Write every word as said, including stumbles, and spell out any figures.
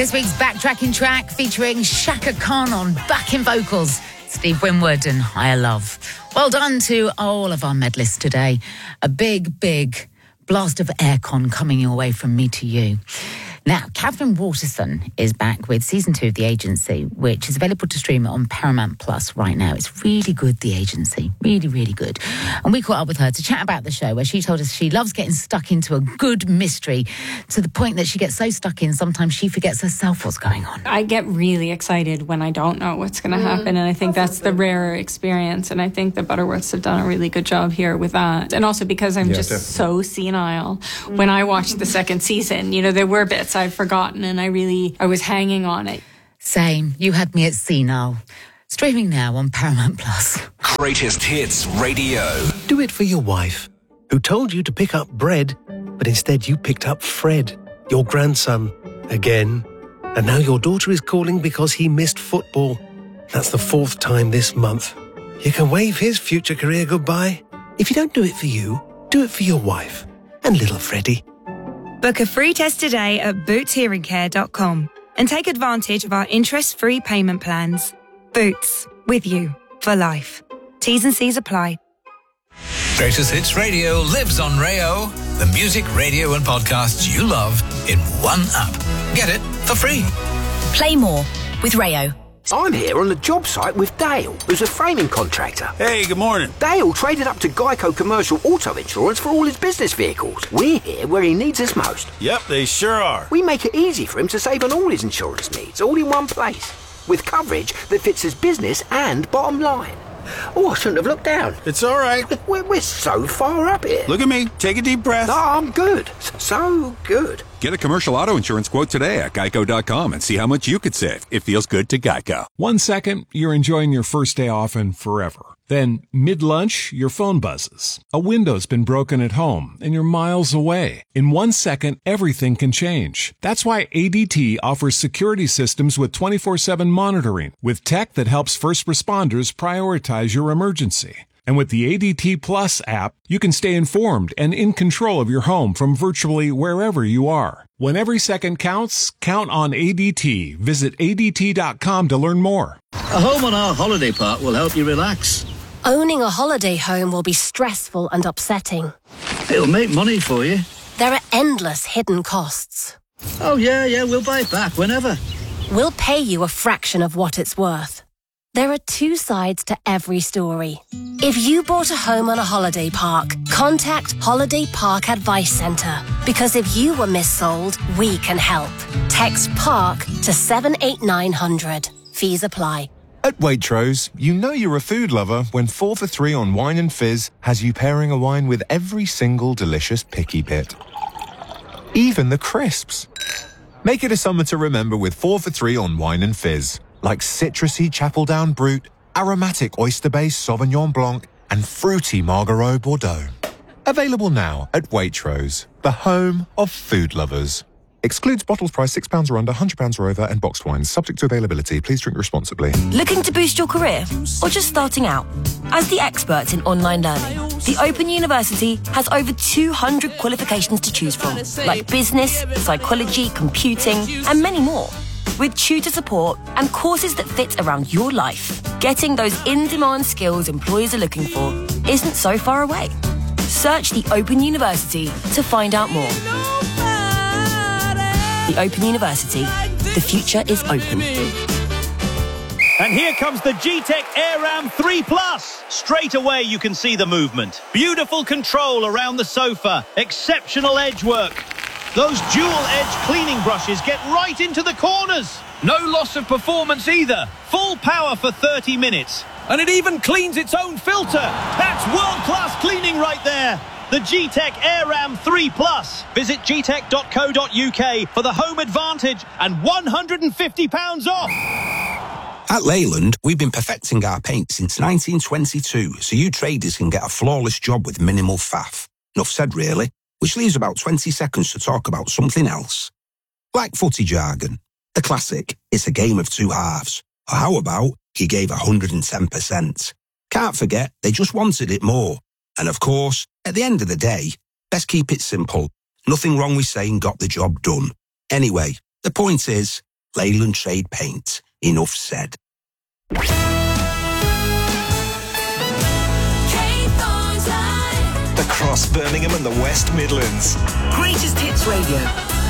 This week's backtracking track featuring Shaka Khan on backing vocals, Steve Winwood and Higher Love. Well done to all of our medalists today. A big, big blast of aircon coming your way from me to you. Now, Catherine Waterston is back with season two of The Agency, which is available to stream on Paramount Plus right now. It's really good, The Agency. Really, really good. And we caught up with her to chat about the show, where she told us she loves getting stuck into a good mystery to the point that she gets so stuck in, sometimes she forgets herself what's going on. I get really excited when I don't know what's going to happen, and I think that's the rarer experience, and I think the Butterworths have done a really good job here with that. And also because I'm yeah, just definitely. so senile. When I watched the second season, you know, there were bits I'd forgotten, and I really, I was hanging on it. Same. You had me at senile. Streaming now on Paramount Plus. Greatest Hits Radio. Do it for your wife, who told you to pick up bread, but instead you picked up Fred, your grandson, again. And now your daughter is calling because he missed football. That's the fourth time this month. You can wave his future career goodbye. If you don't do it for you, do it for your wife and little Freddie. Book a free test today at boots hearing care dot com and take advantage of our interest-free payment plans. Boots, with you for life. T's and C's apply. Greatest Hits Radio lives on Rayo. The music, radio and podcasts you love in one app. Get it for free. Play more with Rayo. I'm here on the job site with Dale, who's a framing contractor. Hey, good morning. Dale traded up to Geico Commercial Auto Insurance for all his business vehicles. We're here where he needs us most. Yep, they sure are. We make it easy for him to save on all his insurance needs, all in one place, with coverage that fits his business and bottom line. Oh, I shouldn't have looked down. It's all right. We're, we're so far up here. Look at me. Take a deep breath. Oh, I'm good. So good. Get a commercial auto insurance quote today at geico dot com and see how much you could save. It feels good to Geico. One second, you're enjoying your first day off and forever. Then, mid-lunch, your phone buzzes. A window's been broken at home, and you're miles away. In one second, everything can change. That's why A D T offers security systems with twenty-four seven monitoring, with tech that helps first responders prioritize your emergency. And with the A D T Plus app, you can stay informed and in control of your home from virtually wherever you are. When every second counts, count on A D T. Visit A D T dot com to learn more. A home on our holiday park will help you relax. Owning a holiday home will be stressful and upsetting. It'll make money for you. There are endless hidden costs. Oh, yeah, yeah, we'll buy it back whenever. We'll pay you a fraction of what it's worth. There are two sides to every story. If you bought a home on a holiday park, contact Holiday Park Advice Centre. Because if you were missold, we can help. Text PARK to seven eight nine hundred. Fees apply. At Waitrose, you know you're a food lover when four for three on wine and fizz has you pairing a wine with every single delicious picky bit. Even the crisps. Make it a summer to remember with four for three on wine and fizz. Like citrusy Chapel Down Brut, aromatic oyster-based Sauvignon Blanc, and fruity Margaux Bordeaux. Available now at Waitrose, the home of food lovers. Excludes bottles priced six pounds or under, one hundred pounds or over, and boxed wines. Subject to availability. Please drink responsibly. Looking to boost your career? Or just starting out? As the experts in online learning, the Open University has over two hundred qualifications to choose from, like business, psychology, computing, and many more. With tutor support and courses that fit around your life, getting those in-demand skills employers are looking for isn't so far away. Search the Open University to find out more. The Open University. The future is open. And here comes the G-Tech AirRam three plus. Straight away you can see the movement. Beautiful control around the sofa. Exceptional edge work. Those dual-edge cleaning brushes get right into the corners. No loss of performance either. Full power for thirty minutes. And it even cleans its own filter. That's world-class cleaning right there. The G-Tech AirRam three plus. Visit g tech dot co dot u k for the home advantage and one hundred fifty pounds off. At Leyland, we've been perfecting our paint since nineteen twenty-two, so you traders can get a flawless job with minimal faff. Enough said, really, which leaves about twenty seconds to talk about something else. Like footy jargon. The classic, it's a game of two halves. Or how about, he gave one hundred ten percent. Can't forget, they just wanted it more. And of course, at the end of the day, let's keep it simple. Nothing wrong with saying got the job done. Anyway, the point is, Leyland Trade Paint. Enough said. Across Birmingham and the West Midlands. Greatest Hits Radio.